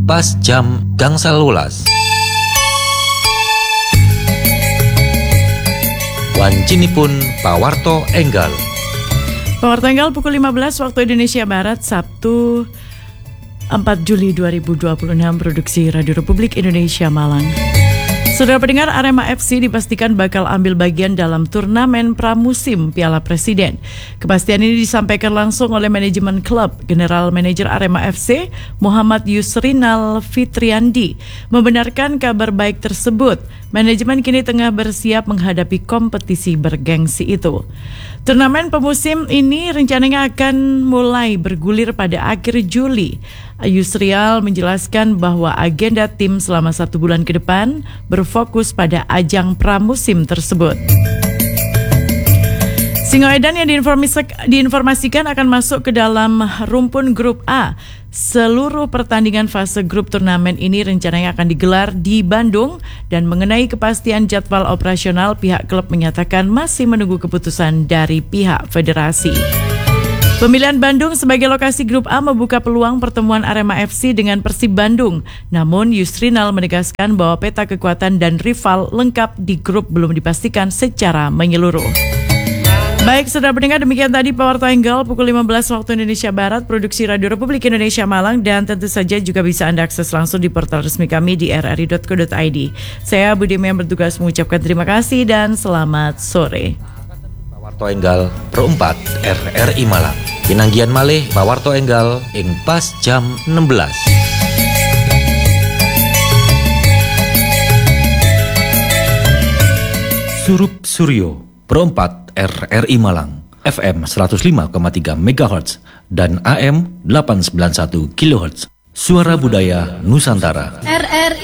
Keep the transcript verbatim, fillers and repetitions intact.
pas jam gangsal welas. Wancinipun pawarto enggal. Pawarto enggal pukul lima belas waktu Indonesia Barat, Sabtu empat Juli dua ribu dua puluh enam, produksi Radio Republik Indonesia Malang. Saudara pendengar, Arema F C dipastikan bakal ambil bagian dalam turnamen pramusim Piala Presiden. Kepastian ini disampaikan langsung oleh manajemen klub. General Manager Arema F C, Muhammad Yusrinal Fitriandi, membenarkan kabar baik tersebut. Manajemen kini tengah bersiap menghadapi kompetisi bergengsi itu. Turnamen pemusim ini rencananya akan mulai bergulir pada akhir Juli. Yusrial menjelaskan bahwa agenda tim selama satu bulan ke depan berfokus pada ajang pramusim tersebut. Singoedan yang diinformasikan akan masuk ke dalam rumpun grup A. Seluruh pertandingan fase grup turnamen ini rencananya akan digelar di Bandung, dan mengenai kepastian jadwal operasional, pihak klub menyatakan masih menunggu keputusan dari pihak federasi. Pemilihan Bandung sebagai lokasi grup A membuka peluang pertemuan Arema F C dengan Persib Bandung. Namun Yusrinal menegaskan bahwa peta kekuatan dan rival lengkap di grup belum dipastikan secara menyeluruh. Baik, saudara pendengar, demikian tadi Pawarto Enggal pukul lima belas waktu Indonesia Barat, produksi Radio Republik Indonesia Malang, dan tentu saja juga bisa Anda akses langsung di portal resmi kami di r r i dot co dot i d. Saya Budi yang bertugas mengucapkan terima kasih dan selamat sore. Pawarto Enggal perempat R R I Malang. Pinanggian malih Pawarto Enggal ing pas jam enam belas. Surup Suryo perempat R R I Malang, F M seratus lima koma tiga megahertz dan A M delapan ratus sembilan puluh satu kilohertz. Suara Budaya Nusantara. R R I